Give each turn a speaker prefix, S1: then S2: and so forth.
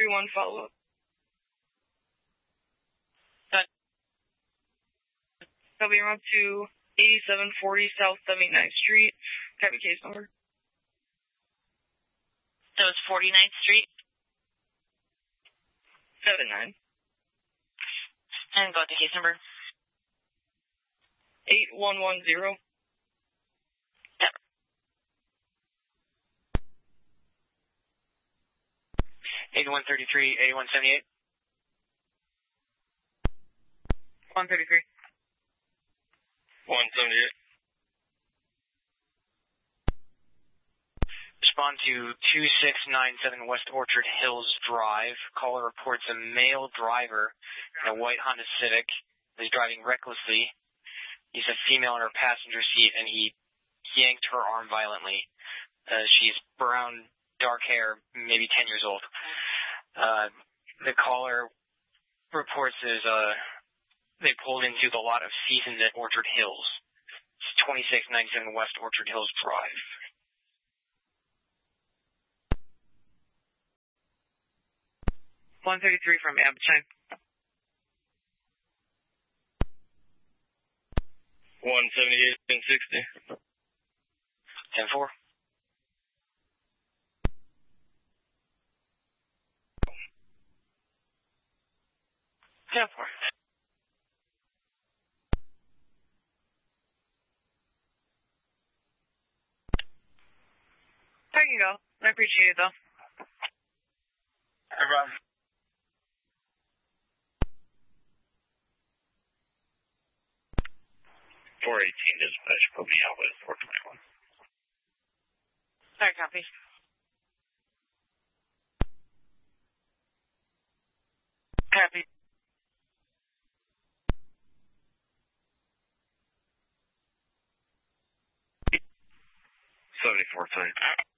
S1: 131 follow-up. Copy, you're up to 8740 South 79th Street. Copy case number.
S2: That was 49th Street?
S1: 79.
S2: And go with the case number.
S1: 8110.
S2: Yep.
S3: 8133, 8178.
S1: 133.
S4: 178.
S3: Respond to 2697 West Orchard Hills Drive. Caller reports a male driver in a white Honda Civic is driving recklessly. He's a female in her passenger seat, and he yanked her arm violently. She's brown, dark hair, maybe 10 years old. The caller reports they pulled into the lot of Seasons at Orchard Hills. It's 2697 West Orchard Hills Drive.
S1: $133 from Abchine.
S4: 178 and 60.
S3: 10-4.
S1: There you go. I appreciate it, though.
S4: Hey, Rob. 418 dispatch, put me out with 421.
S1: Sorry, copy. Copy.
S4: $74 time.